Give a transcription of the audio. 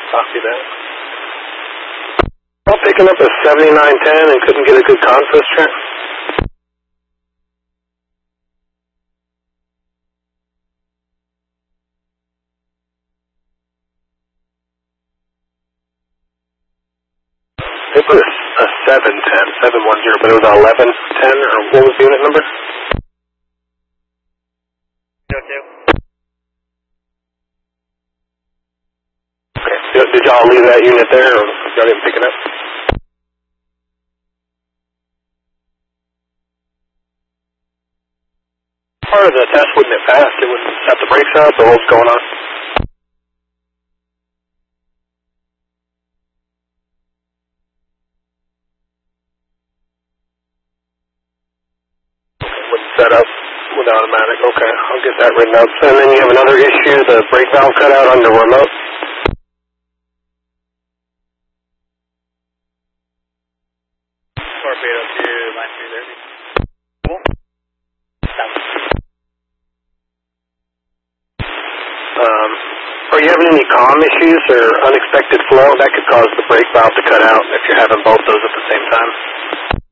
Copy that. I'm picking up a 7910 and couldn't get a good consist check. It was a 710, 710, but it was a 1110, or what was the unit number? 02. Okay, did y'all leave that unit there, or y'all didn't pick it up? Part of the test wouldn't have passed, it wouldn't set the brakes up, or what's going on? Wouldn't set up with automatic, okay, I'll get that written up. And then you have another issue, the brake valve cut out on the remote. Torpedo to line 330. Cool. Are you having any comm issues or unexpected flow? That could cause the brake valve to cut out if you're having both those at the same time.